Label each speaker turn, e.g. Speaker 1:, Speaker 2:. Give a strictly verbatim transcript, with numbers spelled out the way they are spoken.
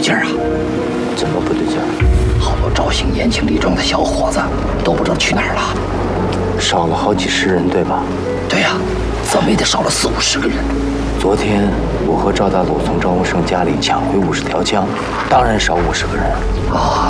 Speaker 1: 劲儿啊！
Speaker 2: 怎么不对劲儿？
Speaker 1: 好多赵姓年轻力壮的小伙子都不知道去哪儿了。
Speaker 2: 少了好几十人，对吧？
Speaker 1: 对呀、啊，怎么也得少了四五十个人。
Speaker 2: 昨天我和赵大鲁从赵文胜家里抢回五十条枪，当然少五十个人。
Speaker 1: 啊，